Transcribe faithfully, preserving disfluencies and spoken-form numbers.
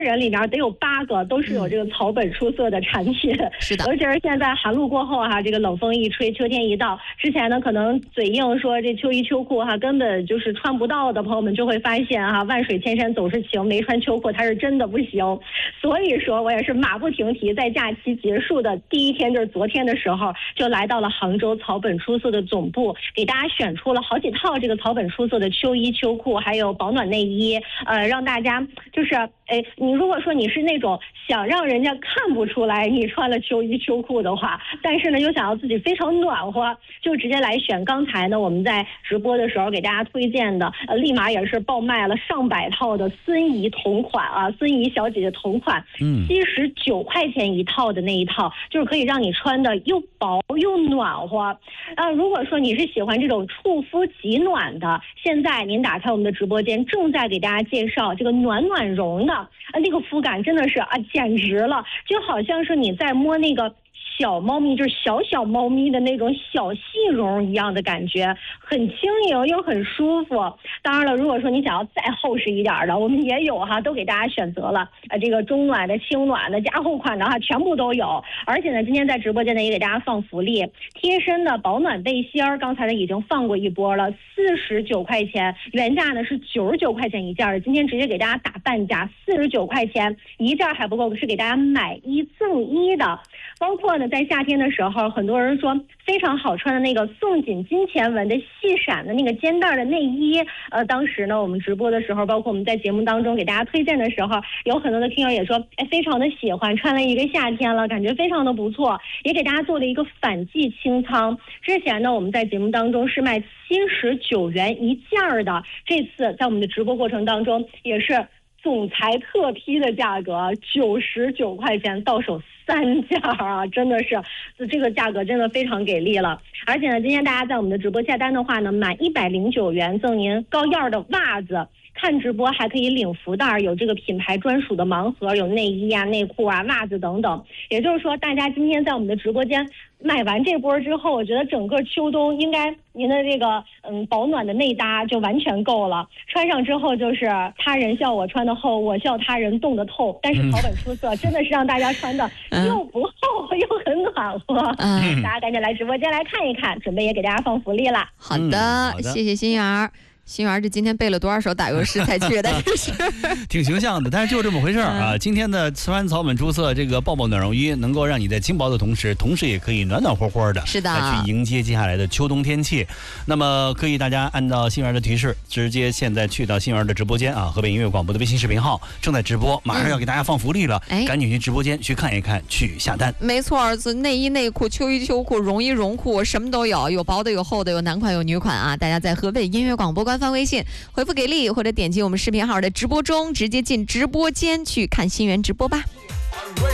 人里面得有八个都是有这个草本出色的产品。 嗯、是的， 尤其是现在寒露过后哈、啊，这个冷风一吹，秋天一到，之前呢可能嘴硬说这秋衣秋裤哈、啊、根本就是穿不到的朋友们就会发现哈、啊，万水千山总是情，没穿秋裤它是真的不行。所以说我也是马不停蹄，在假期结束的第一天，就是昨天的时候，就来到了杭州草本出色的总部，给大家选出了好几套这个草本出色的秋衣秋裤，还有保暖内衣，呃，让大家就是，哎，你如果说你是那种想让人家看不出来你穿了秋衣秋裤的话，但是呢又想要自己非常暖和，就直接来选刚才呢我们在直播的时候给大家推荐的，呃，立马也是爆卖了上百套的孙怡同款啊，孙怡小姐姐同款，嗯，七十九块钱一套的那一套，就是可以让你穿的又薄又暖和。啊，如果说你是喜欢这种触肤即暖的，现在您打开我们的直播间，正在给大家介绍这个暖暖绒的，啊，那个肤感真的是啊，简直了，就好像是你在摸那个小猫咪，就是小小猫咪的那种小细绒一样的感觉，很轻盈又很舒服。当然了，如果说你想要再厚实一点的，我们也有哈，都给大家选择了，呃，这个中暖的、轻暖的、加厚款的哈，全部都有。而且呢，今天在直播间呢也给大家放福利，贴身的保暖背心儿，刚才呢已经放过一波了，四十九块钱，原价呢是九十九块钱一件的，今天直接给大家打半价，四十九块钱一件还不够，是给大家买一赠一的。包括呢，在夏天的时候，很多人说非常好穿的那个宋锦金钱纹的细闪的那个肩带的内衣，呃，当时呢我们直播的时候，包括我们在节目当中给大家推荐的时候，有很多的听友也说，哎，非常的喜欢，穿了一个夏天了，感觉非常的不错，也给大家做了一个反季清仓。之前呢我们在节目当中是卖七十九元一件的，这次在我们的直播过程当中也是总裁特批的价格，九十九块钱到手三件啊，真的是这个价格真的非常给力了。而且呢，今天大家在我们的直播下单的话呢，满一百零九元赠您高腰的袜子。看直播还可以领福袋，有这个品牌专属的盲盒，有内衣啊、内裤啊、袜子等等。也就是说，大家今天在我们的直播间买完这波之后，我觉得整个秋冬应该您的这个嗯保暖的内搭就完全够了。穿上之后就是他人笑我穿的厚，我笑他人冻得透。但是草本出色，真的是让大家穿的又不厚又很暖和。嗯，大家赶紧来直播间来看一看，准备也给大家放福利了。 好的，嗯、好的谢谢心妍儿。心妍这今天背了多少首打油诗才去的？ 挺形象的，但是就这么回事啊。今天的穿草本出色这个抱抱暖绒衣，能够让你在轻薄的同时，同时也可以暖暖和和的， 是的， 来去迎接接下来的秋冬天气。那么可以大家按照心妍的提示，直接现在去到心妍的直播间啊，河北音乐广播的微信视频号正在直播，马上要给大家放福利了，嗯、赶紧去直播间去看一看，去下单。 没错，内衣内裤、秋衣秋裤、绒衣绒裤，什么都有，有薄的，有厚的，有男款有女款啊！大家在河北音乐广播官方微信回复给力，或者点击我们视频号的直播中，直接进直播间去看心妍直播吧。